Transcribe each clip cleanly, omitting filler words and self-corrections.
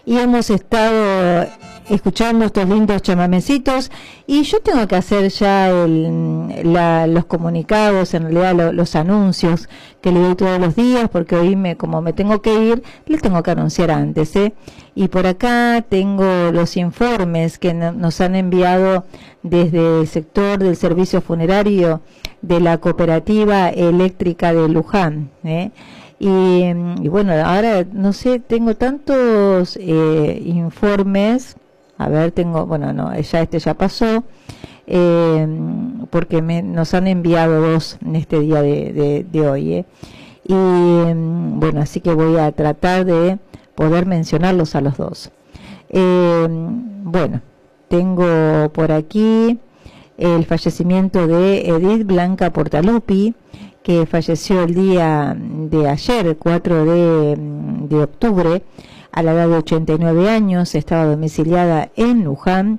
y hemos estado escuchando estos lindos chamamecitos, y yo tengo que hacer ya los comunicados, en realidad los anuncios que le doy todos los días, porque hoy como me tengo que ir, les tengo que anunciar antes, y por acá tengo los informes que nos han enviado desde el sector del servicio funerario de la cooperativa eléctrica de Luján, y bueno, ahora no sé, tengo tantos informes. A ver, tengo, bueno, no, ya pasó, porque nos han enviado dos en este día de hoy, y bueno, así que voy a tratar de poder mencionarlos a los dos. Bueno, tengo por aquí el fallecimiento de Edith Blanca Portaluppi, que falleció el día de ayer, 4 de octubre, a la edad de 89 años, estaba domiciliada en Luján,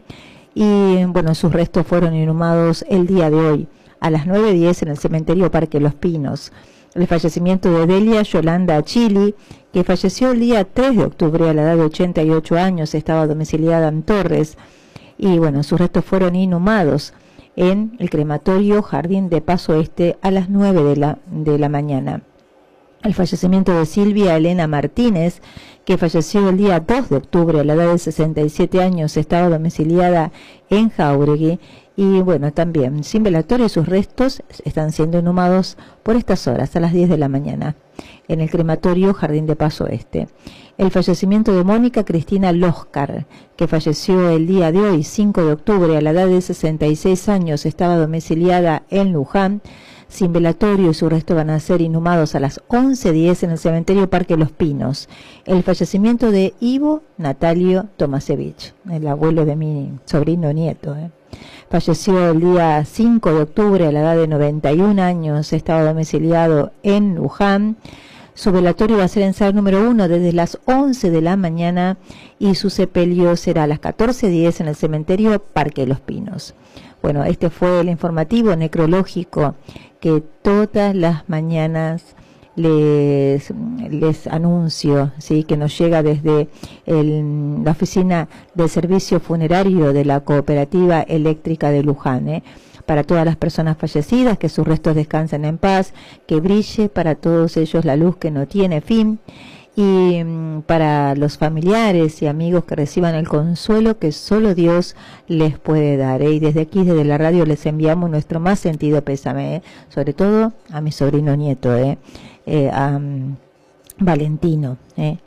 y bueno, sus restos fueron inhumados el día de hoy, a las 9:10 en el cementerio Parque Los Pinos. El fallecimiento de Delia Yolanda Achili, que falleció el día 3 de octubre a la edad de 88 años, estaba domiciliada en Torres, y bueno, sus restos fueron inhumados en el crematorio Jardín de Paso Este a las 9 de la mañana. El fallecimiento de Silvia Elena Martínez, que falleció el día 2 de octubre a la edad de 67 años, estaba domiciliada en Jáuregui, y bueno, también sin velatorio, sus restos están siendo inhumados por estas horas, a las 10 de la mañana, en el crematorio Jardín de Paso Este. El fallecimiento de Mónica Cristina Loscar, que falleció el día de hoy, 5 de octubre, a la edad de 66 años, estaba domiciliada en Luján, sin velatorio, y sus restos van a ser inhumados a las 11:10 en el cementerio Parque Los Pinos. El fallecimiento de Ivo Natalio Tomasevich, el abuelo de mi sobrino nieto, falleció el día 5 de octubre a la edad de 91 años, estaba domiciliado en Luján. Su velatorio va a ser en sala número 1 desde las 11 de la mañana, y su sepelio será a las 14:10 en el cementerio Parque Los Pinos. Bueno, este fue el informativo necrológico que todas las mañanas les anuncio, ¿sí?, que nos llega desde la oficina del servicio funerario de la cooperativa eléctrica de Luján, para todas las personas fallecidas, que sus restos descansen en paz, que brille para todos ellos la luz que no tiene fin, y para los familiares y amigos que reciban el consuelo que solo Dios les puede dar, y desde aquí, desde la radio, les enviamos nuestro más sentido pésame, sobre todo a mi sobrino nieto, a Valentino,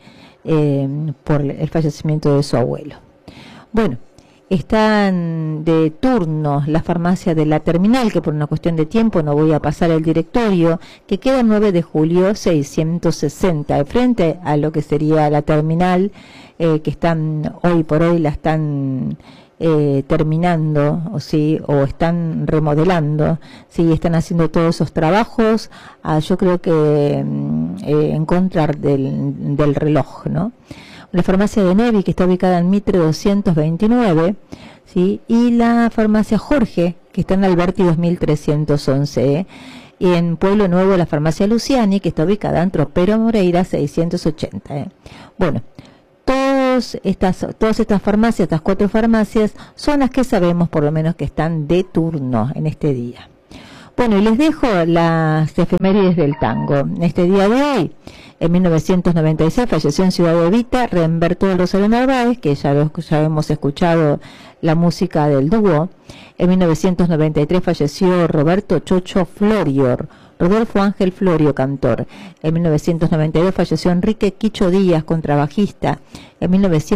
por el fallecimiento de su abuelo. Bueno, están de turno la farmacia de la terminal, que por una cuestión de tiempo no voy a pasar el directorio, que queda 9 de julio 660, frente a lo que sería la terminal, que están hoy por hoy la están terminando, o están remodelando, están haciendo todos esos trabajos, yo creo que en contra del reloj, ¿no? La farmacia de Nevi, que está ubicada en Mitre 229, ¿sí?, y la farmacia Jorge, que está en Alberti 2311, y en Pueblo Nuevo la farmacia Luciani, que está ubicada en Tropero Moreira 680. Bueno, todas estas farmacias, estas 4 farmacias, son las que sabemos por lo menos que están de turno en este día. Bueno, y les dejo las efemérides del tango. En este día de hoy, en 1996, falleció en Ciudad de Evita Remberto del Rosario Narváez, que ya hemos escuchado la música del dúo. En 1993 falleció Roberto Chocho Florio, Rodolfo Ángel Florio, cantor. En 1992 falleció Enrique Quicho Díaz, contrabajista. En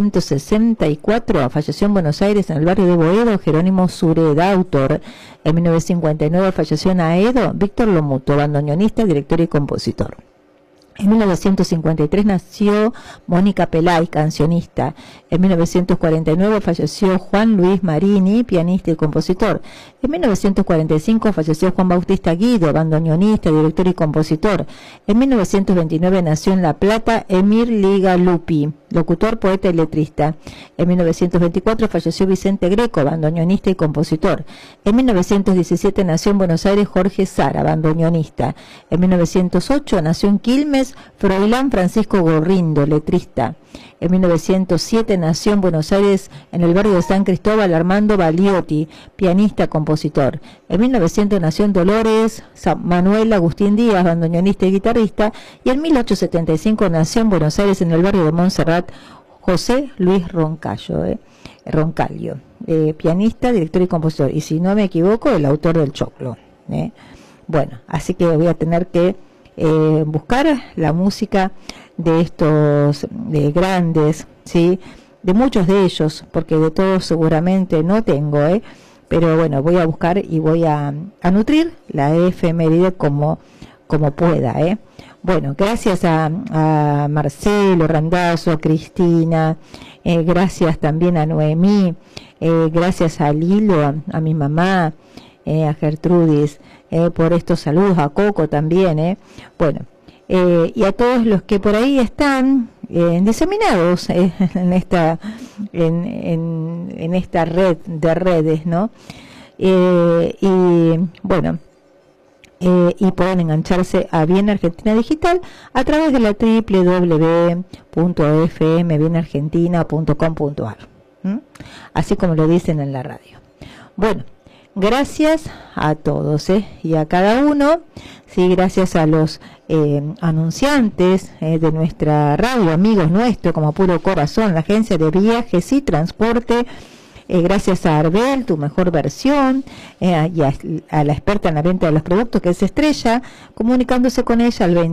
1964 falleció en Buenos Aires, en el barrio de Boedo, Jerónimo Sureda, autor. En 1959 falleció en Aedo Víctor Lomuto, bandoneonista, director y compositor. En 1953 nació Mónica Pelay, cancionista. En 1949 falleció Juan Luis Marini, pianista y compositor. En 1945 falleció Juan Bautista Guido, bandoneonista, director y compositor. En 1929 nació en La Plata Emir Liga Lupi, locutor, poeta y letrista. En 1924 falleció Vicente Greco, bandoneonista y compositor. En 1917 nació en Buenos Aires Jorge Sara, bandoneonista. En 1908 nació en Quilmes Froilán Francisco Gorrindo, letrista. En 1907 nació en Buenos Aires, en el barrio de San Cristóbal, Armando Baliotti, pianista, compositor. En 1900 nació en Dolores Manuel Agustín Díaz, bandoneonista y guitarrista. Y en 1875 nació en Buenos Aires, en el barrio de Montserrat, José Luis Roncallo, pianista, director y compositor. Y si no me equivoco, el autor del Choclo. Bueno, así que voy a tener que buscar la música de estos grandes, ¿sí? De muchos de ellos, porque de todos seguramente no tengo, pero bueno, voy a buscar y voy a nutrir la efeméride como pueda, Bueno, gracias a Marcelo Randazzo, a Cristina, gracias también a Noemí, gracias a Lilo, a mi mamá, a Gertrudis, por estos saludos, a Coco también, bueno, y a todos los que por ahí están diseminados en esta red de redes, ¿no? Y bueno, y pueden engancharse a Bien Argentina Digital a través de la www.fmbienargentina.com.ar, así como lo dicen en la radio. Bueno, gracias a todos y a cada uno, sí, gracias a los anunciantes de nuestra radio, amigos nuestros como Puro Corazón, la agencia de viajes y transporte, gracias a Arbel, tu mejor versión, y a la experta en la venta de los productos que es Estrella, comunicándose con ella al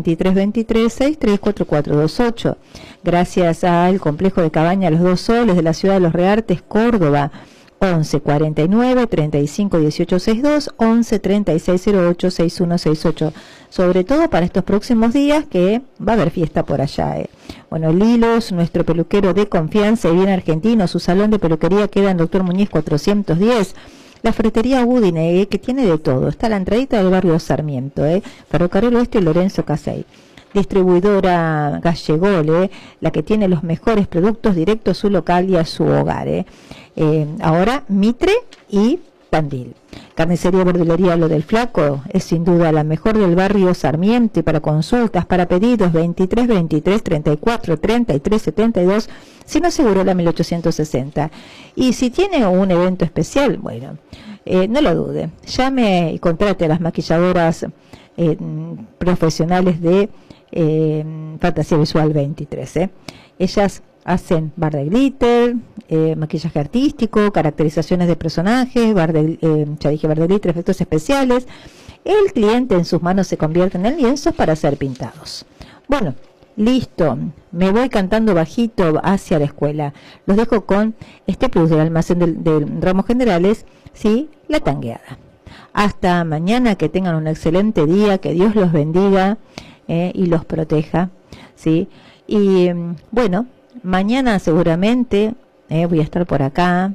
2323-634428. Gracias al complejo de cabaña Los Dos Soles de la ciudad de Los Reartes, Córdoba, 11 49 35 18 62, 11 36 08 61 68, sobre todo para estos próximos días que va a haber fiesta por allá. Bueno, Lilos, nuestro peluquero de confianza y bien argentino, su salón de peluquería queda en Doctor Muñiz 410. La Fretería Udine, que tiene de todo, está a la entradita del barrio Sarmiento, Ferrocarril Oeste y Lorenzo Casey. Distribuidora Gallegol, la que tiene los mejores productos directos a su local y a su hogar. Ahora Mitre y Tandil. Carnicería Verdulería Lo del Flaco es sin duda la mejor del barrio Sarmiento, y para consultas, para pedidos 23 23 34 33 72, si no seguro la 1860. Y si tiene un evento especial, bueno, no lo dude, llame y contrate a las maquilladoras profesionales de Fantasía Visual 23. Ellas hacen bar de glitter, maquillaje artístico, caracterizaciones de personajes, bar de glitter, efectos especiales. El cliente en sus manos se convierte en lienzos para ser pintados. Bueno, listo, me voy cantando bajito hacia la escuela. Los dejo con este plus del almacén de Ramos Generales, ¿sí? La tangueada. Hasta mañana, que tengan un excelente día, que Dios los bendiga y los proteja, ¿sí? Y bueno, mañana seguramente voy a estar por acá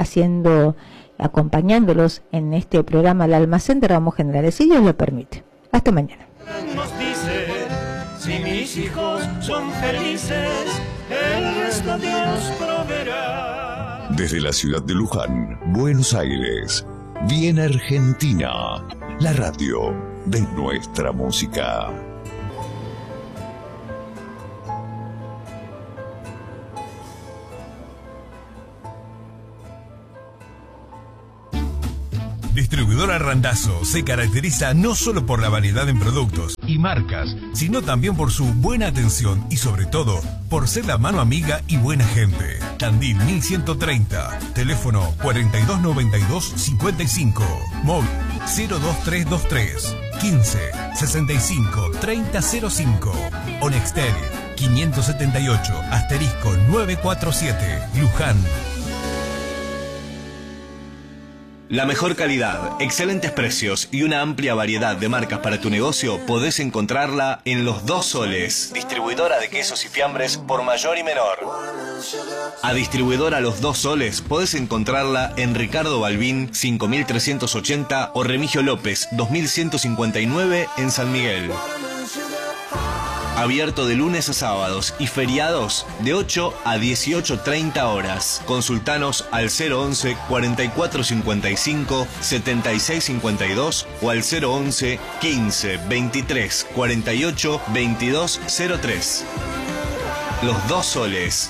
acompañándolos en este programa El Almacén de Ramos Generales, si Dios lo permite. Hasta mañana. Nos dice, si mis hijos son felices, el resto Dios proveerá. Desde la ciudad de Luján, Buenos Aires, Bien Argentina, la radio de nuestra música. Distribuidora Randazzo se caracteriza no solo por la variedad en productos y marcas, sino también por su buena atención y sobre todo por ser la mano amiga y buena gente. Tandil 1130, teléfono 4292-55, móvil 02323 15 65 3005, Onextel 578-947, Luján. La mejor calidad, excelentes precios y una amplia variedad de marcas para tu negocio podés encontrarla en Los Dos Soles, distribuidora de quesos y fiambres por mayor y menor. A distribuidora Los Dos Soles podés encontrarla en Ricardo Balbín 5380 o Remigio López 2159 en San Miguel. Abierto de lunes a sábados y feriados de 8 a 18:30 horas. Consultanos al 011 4455 7652 o al 011 15 23 48 2203. Los Dos Soles.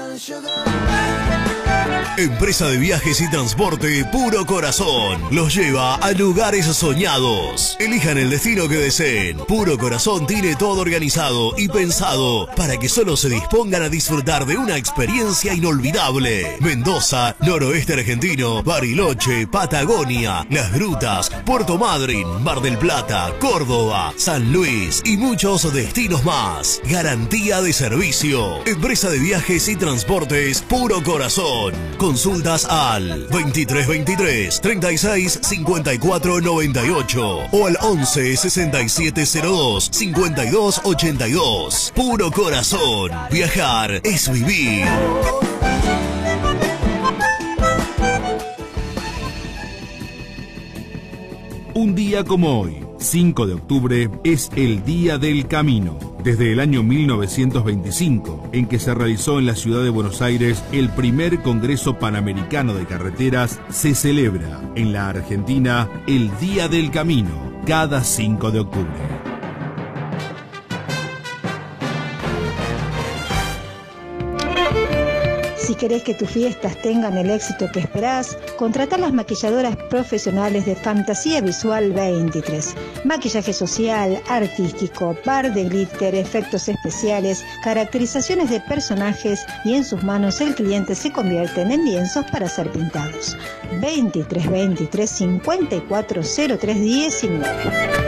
Empresa de viajes y transporte Puro Corazón los lleva a lugares soñados. Elijan el destino que deseen. Puro Corazón tiene todo organizado y pensado para que solo se dispongan a disfrutar de una experiencia inolvidable. Mendoza, noroeste argentino, Bariloche, Patagonia, Las Grutas, Puerto Madryn, Mar del Plata, Córdoba, San Luis y muchos destinos más. Garantía de servicio. Empresa de viajes y transportes Puro Corazón. Consultas al 2323 36 54 98 o al 11 67 02 52 82. Puro Corazón. Viajar es vivir. Un día como hoy, 5 de octubre, es el Día del Camino. Desde el año 1925, en que se realizó en la ciudad de Buenos Aires el primer Congreso Panamericano de Carreteras, se celebra en la Argentina el Día del Camino, cada 5 de octubre. Si querés que tus fiestas tengan el éxito que esperás, contratá las maquilladoras profesionales de Fantasía Visual 23. Maquillaje social, artístico, par de glitter, efectos especiales, caracterizaciones de personajes y en sus manos el cliente se convierten en lienzos para ser pintados. 2323 540319.